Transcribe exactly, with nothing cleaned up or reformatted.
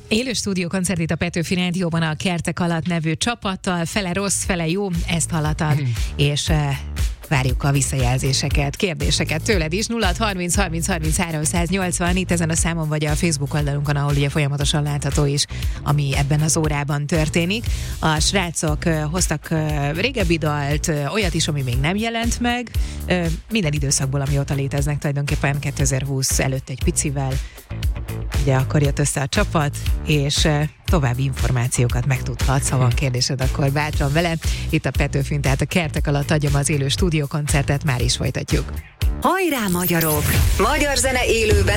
Élő stúdiókoncert itt a Petőfi Rádióban a Kertek alatt nevű csapattal, fele rossz, fele jó, ezt hallatad, mm. és uh, várjuk a visszajelzéseket, kérdéseket tőled is. nulla harminc harminc harminchárom száznyolcvan, itt ezen a számon vagy a Facebook oldalunkon, ahol ugye folyamatosan látható is, ami ebben az órában történik. A srácok uh, hoztak uh, régebbi dalt, uh, olyat is, ami még nem jelent meg, uh, minden időszakból, amióta léteznek, tulajdonképpen kétezer-húsz előtt egy picivel. Ugye akkor jött össze a csapat, és uh, további információkat megtudhatsz, ha van kérdésed, akkor bátran vele. Itt a Petőfin, tehát a Kertek alatt adjam az élő stúdiókoncertet, már is folytatjuk. Hajrá, magyarok! Magyar zene élőben